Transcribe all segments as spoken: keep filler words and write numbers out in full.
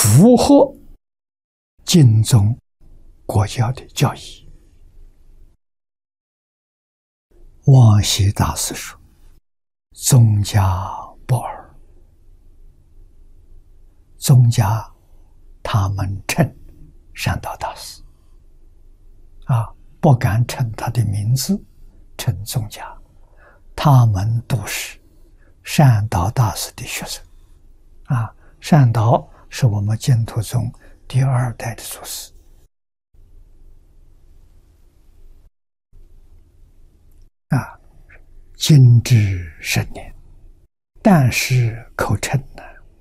符合经宗国教的教义。王羲大师说：“宗家不二。”宗家他们称善导大师，啊，不敢称他的名字，称宗家。他们都是善导大师的学生，啊，善导是我们净土宗第二代的祖师。啊，精知深念，但是口称呢，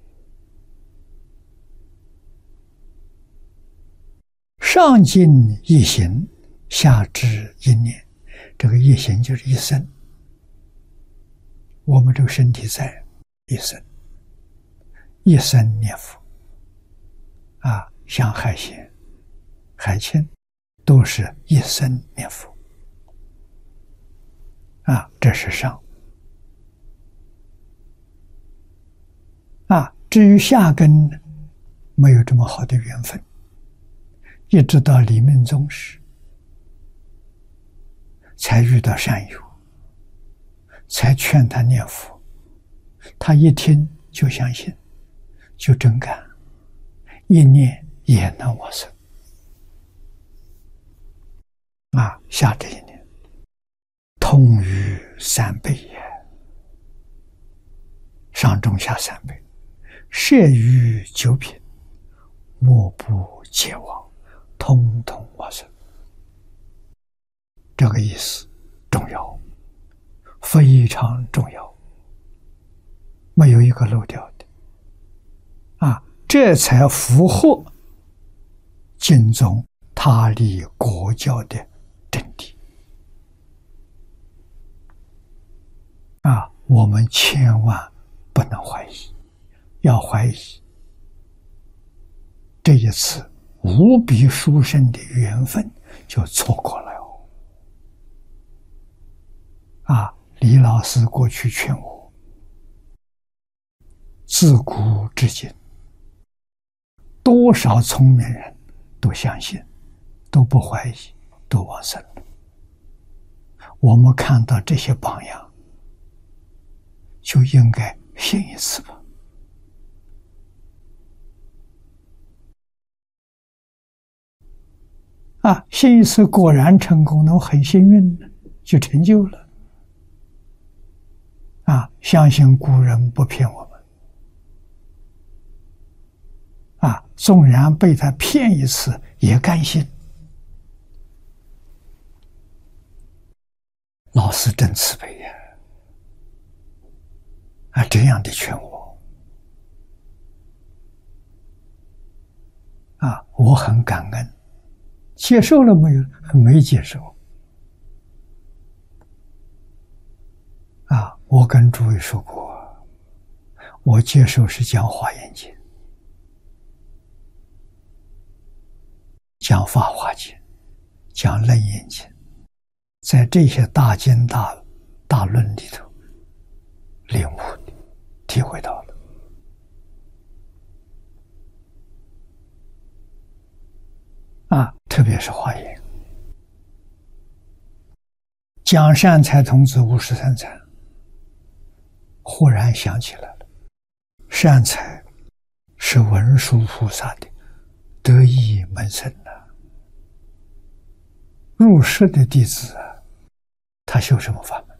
上尽一行，下至一念。这个一行就是一生，我们这个身体在一生，一生念佛。啊，像海贤、海清，都是一生念佛。啊，这是上。啊，至于下根，没有这么好的缘分，一直到李明宗时，才遇到善友，才劝他念佛，他一听就相信，就真干，一念也能往生。啊，下这一念。通于三辈也，上中下三辈，摄于九品，莫不皆亡，通通往生。这个意思重要，非常重要，没有一个漏掉的。啊，这才符合经宗他立国教的真谛。啊，我们千万不能怀疑，要怀疑，这一次无比殊胜的缘分就错过了哦。啊，李老师过去劝我，自古至今，多少聪明人都相信，都不怀疑，都往生了。我们看到这些榜样，就应该信一次吧。啊，信一次果然成功，那我很幸运的就成就了。啊，相信古人不骗我们。啊，纵然被他骗一次，也甘心。老师真慈悲呀！啊，这样的劝我，啊，我很感恩。接受了没有？没接受。啊，我跟诸位说过，我接受是讲《华严经》，讲《法华经》，讲《楞严经》，在这些大经大大论里头领悟的，体会到了。啊，特别是华严，讲善财童子五十三参，忽然想起来了，善财是文殊菩萨的得意门生呐、啊，入世的弟子啊，他修什么法门？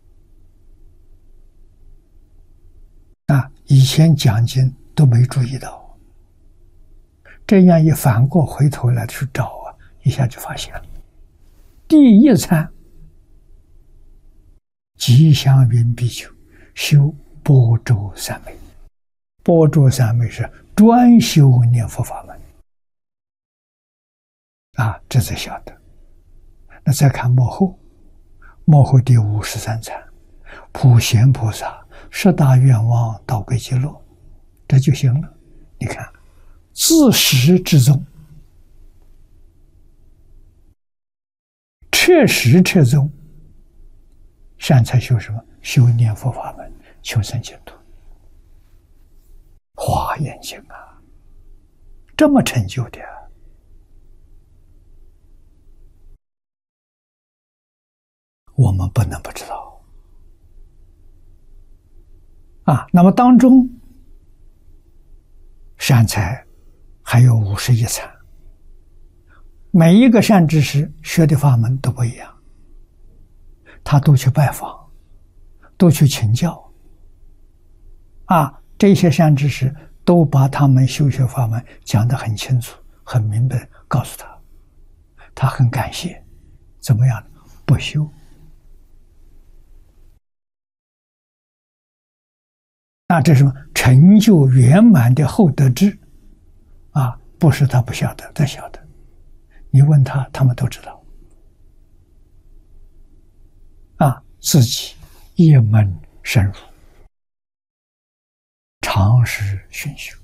啊，以前讲经都没注意到。这样一反过回头来去找啊，一下就发现了。第一参，吉祥云比丘修般舟三昧，般舟三昧是专修念佛法门。啊，这才晓得。那再看幕后，幕后第五十三参，普贤菩萨十大愿望导归极乐，这就行了。你看。自始至终，彻始彻终，善财修什么？修念佛法门，求生净土。华严经啊， 这么成就的，我们不能不知道啊。那么当中善财还有五十一禅，每一个善知识学的法门都不一样，他都去拜访，都去请教啊。这些善知识都把他们修学法门讲得很清楚、很明白，告诉他，他很感谢。怎么样？不修那这是什么？成就圆满的后得智啊！不是他不晓得，他晓得。你问他，他们都知道啊。自己一门深入，常时熏修，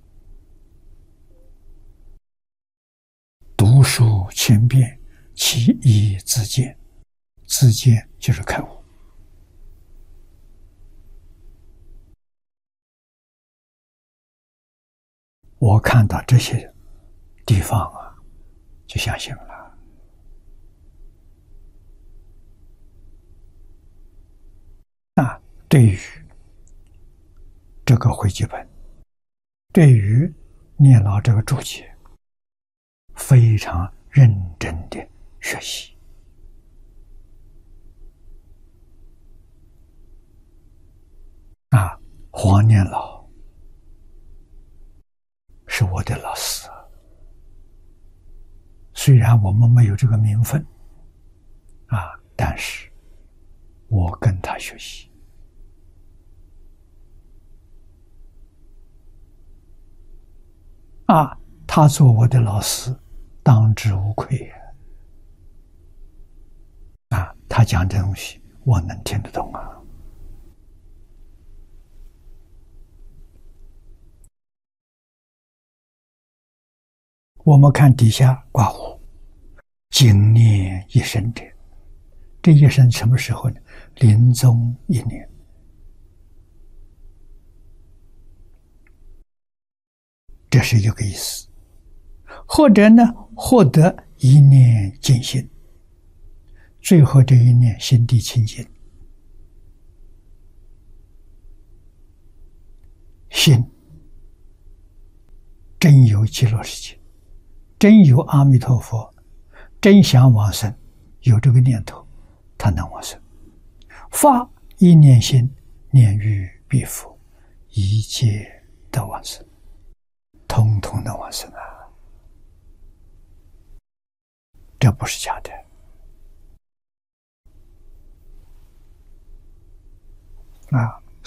读书千遍，其义自见。自见就是开悟。我看到这些地方啊，就相信了。那对于这个汇集本，对于念老这个注解，非常认真的学习啊。黄念老是我的老师，虽然我们没有这个名分啊，但是我跟他学习啊，他做我的老师，当之无愧啊！他讲的东西，我能听得懂啊。我们看底下挂号，经念一生者，这一生什么时候呢？临终一年。这是一个意思。或者呢，获得一念净心，最后这一念心地清净，心真有极乐世界，真有阿弥陀佛，真想往生，有这个念头，他能往生。发一念心，念于彼佛，一切得往生，通通能往生啊！这不是假的啊！